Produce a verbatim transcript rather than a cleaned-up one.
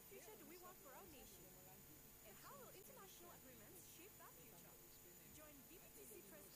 future do we want for our nation? And how will international agreements shape that future? Join B B T C President